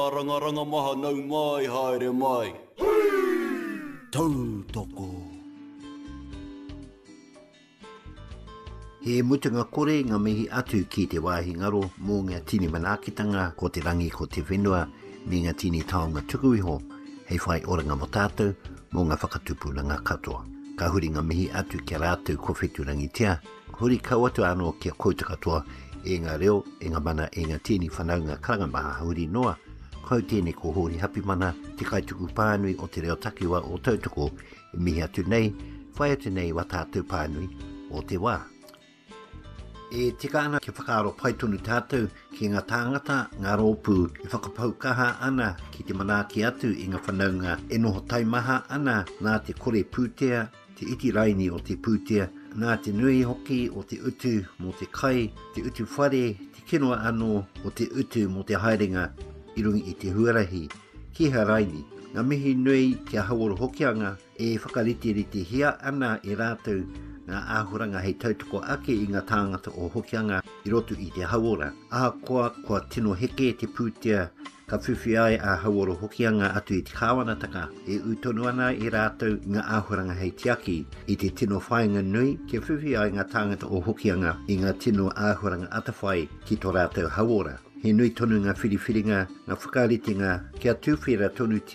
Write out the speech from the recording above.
Ranga maha nau mai haere mai. Tau toko. He mutunga kore ngā mihi atu ki te wāhi ngaro mō ngā tini manakitanga ko te rangi ko te whenua me ngā tini taonga tukuiho hei whai oranga mo tātou mō ngā whakatupu na ngā katoa. Ka huri ngā mihi atu kia rātou ko whetu rangitia, huri kauatu anō kia kouta katoa e ngā reo, e ngā mana, e ngā tini whanaunga karangamaha huri noa, kau tēne ko hori hapi mana, te kaituku pānui o te reo takiwa o tautoko, e mihi atu nei, whai atu nei wa tātou pānui o te wā. E tika ana ke whakaaro paitonu tātou ki ngā tāngata, ngā rōpū, e whakapau kaha ana ki te manaki atu i ngā whanaunga e noho taimaha ana nā te kore pūtea, te iti raini o te pūtea, nā te nui hoki o te utu mo te kai, te utu whare, te kinoa anō o te utu mo te haerenga i rungi i te huarahi. Ki ha raini, ngā mihi nui kia hauoro hokianga e whakariti hia ana e rātou ngā āhuranga hei tautoko ake i ngā tāngata o hokianga i roto i te hauora. Kua tino heke te pūtea ka whiwhi ai a hauoro hokianga atu i te kāwanataka e utonu ana i rātou ngā āhuranga hei tiaki i te tino whainga nui ke whiwhi ai ngā tāngata o hokianga i ngā tino āhuranga atawhai ki tō rātou hauora. He nui tonu ngā whiriwhiringa, ngā whakaritinga kia tūwhera tonu